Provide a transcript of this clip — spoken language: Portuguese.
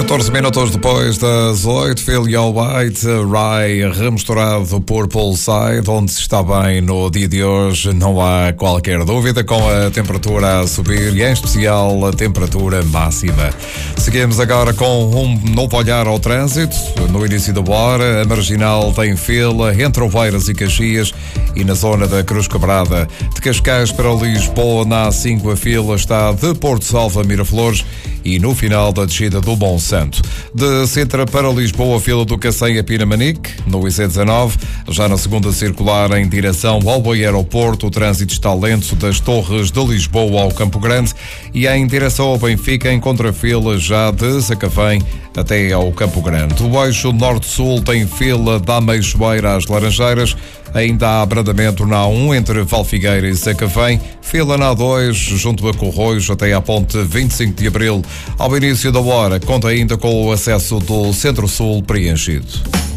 14 minutos depois das 8, Phil Your White, Rai remisturado por Poolside, onde se está bem no dia de hoje, não há qualquer dúvida, com a temperatura a subir e em especial a temperatura máxima. Seguimos agora com um novo olhar ao trânsito. No início da hora, a Marginal tem fila entre Oeiras e Caxias e na zona da Cruz Quebrada. De Cascais para Lisboa, na A5, a fila está de Porto Salvo a Miraflores e no final da descida do Bom Santo. De Sintra para Lisboa, a fila do Cacém a Pinamanique, no IC19. Já na segunda circular em direção ao aeroporto, o trânsito está lento das Torres de Lisboa ao Campo Grande e em direção ao Benfica encontra fila já de Sacavém até ao Campo Grande. O eixo norte-sul tem fila da Meixoeira às Laranjeiras. Ainda há abrandamento na A1 entre Valfigueira e Sacavém, fila na A2 junto a Corroios até à ponte 25 de Abril. Ao início da hora, conta ainda com o acesso do Centro-Sul preenchido.